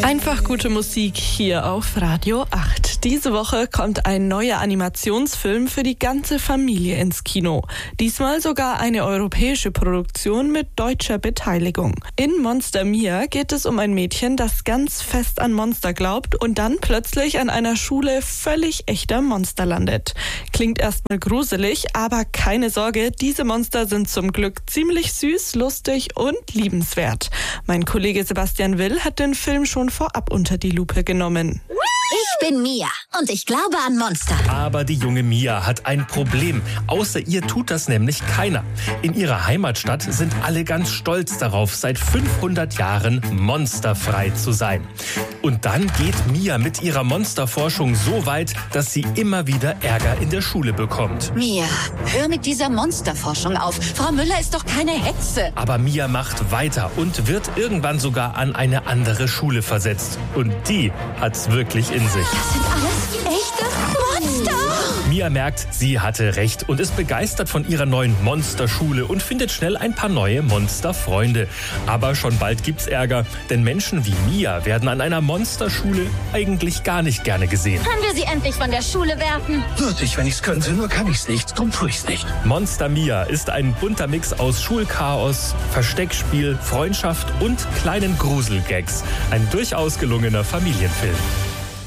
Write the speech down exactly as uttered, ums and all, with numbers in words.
Einfach gute Musik hier auf Radio acht. Diese Woche kommt ein neuer Animationsfilm für die ganze Familie ins Kino. Diesmal sogar eine europäische Produktion mit deutscher Beteiligung. In Monster Mia geht es um ein Mädchen, das ganz fest an Monster glaubt und dann plötzlich an einer Schule völlig echter Monster landet. Klingt erstmal gruselig, aber keine Sorge, diese Monster sind zum Glück ziemlich süß, lustig und liebenswert. Mein Kollege Sebastian Will hat den Film schon vorab unter die Lupe genommen. Ich bin Mia und ich glaube an Monster. Aber die junge Mia hat ein Problem. Außer ihr tut das nämlich keiner. In ihrer Heimatstadt sind alle ganz stolz darauf, seit fünfhundert Jahren monsterfrei zu sein. Und dann geht Mia mit ihrer Monsterforschung so weit, dass sie immer wieder Ärger in der Schule bekommt. Mia, hör mit dieser Monsterforschung auf. Frau Müller ist doch keine Hexe. Aber Mia macht weiter und wird irgendwann sogar an eine andere Schule versetzt. Und die hat's wirklich in sich. Das sind alles echte Monster. Mia merkt, sie hatte recht und ist begeistert von ihrer neuen Monsterschule und findet schnell ein paar neue Monsterfreunde. Aber schon bald gibt's Ärger, denn Menschen wie Mia werden an einer Monsterschule eigentlich gar nicht gerne gesehen. Können wir sie endlich von der Schule werfen? Würde ich, wenn ich's könnte, nur kann ich's nicht. Drum tue ich's nicht. Monster Mia ist ein bunter Mix aus Schulchaos, Versteckspiel, Freundschaft und kleinen Gruselgags. Ein durchaus gelungener Familienfilm.